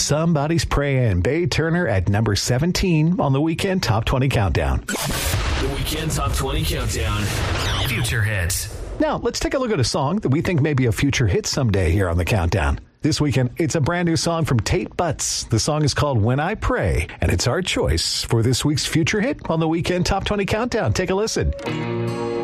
Somebody's Praying, Bay Turner at number 17 on the Weekend Top 20 Countdown. The Weekend Top 20 Countdown. Future hits. Now, let's take a look at a song that we think may be a future hit someday here on the Countdown. This weekend, it's a brand new song from Tate Butts. The song is called When I Pray, and it's our choice for this week's future hit on the Weekend Top 20 Countdown. Take a listen.